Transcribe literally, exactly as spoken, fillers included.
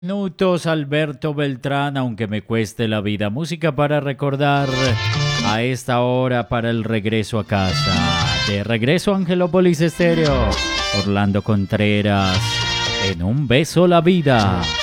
Minutos, Alberto Beltrán, aunque me cueste la vida. Música para recordar a esta hora para el regreso a casa. De regreso a Angelópolis Estéreo. Orlando Contreras, en Un Beso la Vida.